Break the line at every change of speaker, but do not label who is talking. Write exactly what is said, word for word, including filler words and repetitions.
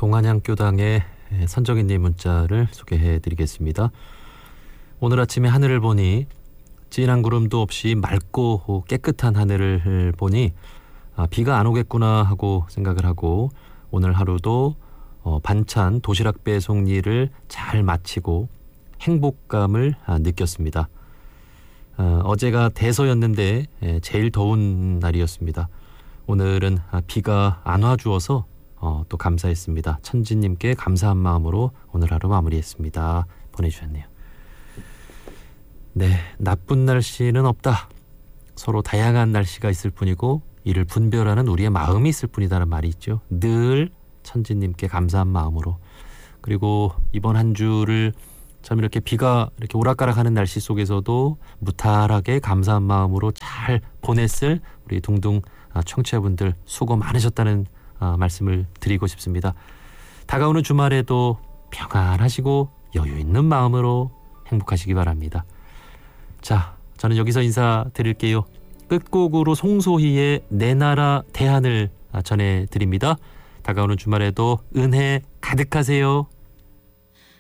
동안향교당의 선정인님 문자를 소개해드리겠습니다. 오늘 아침에 하늘을 보니 진한 구름도 없이 맑고 깨끗한 하늘을 보니 아, 비가 안 오겠구나 하고 생각을 하고 오늘 하루도 어, 반찬 도시락 배송 일을 잘 마치고 행복감을 아, 느꼈습니다. 어, 어제가 대서였는데 예, 제일 더운 날이었습니다. 오늘은 아, 비가 안 와주어서 어, 또 감사했습니다. 천지님께 감사한 마음으로 오늘 하루 마무리했습니다. 보내주셨네요. 네, 나쁜 날씨는 없다. 서로 다양한 날씨가 있을 뿐이고 이를 분별하는 우리의 마음이 있을 뿐이다라는 말이 있죠. 늘 천지님께 감사한 마음으로, 그리고 이번 한 주를 참 이렇게 비가 이렇게 오락가락하는 날씨 속에서도 무탈하게 감사한 마음으로 잘 보냈을 우리 둥둥 청취자분들 수고 많으셨다는 말씀을 드리고 싶습니다. 다가오는 주말에도 평안하시고 여유 있는 마음으로 행복하시기 바랍니다. 자, 저는 여기서 인사드릴게요. 끝곡으로 송소희의 내 나라 대한을 전해드립니다. 다가오는 주말에도 은혜 가득하세요.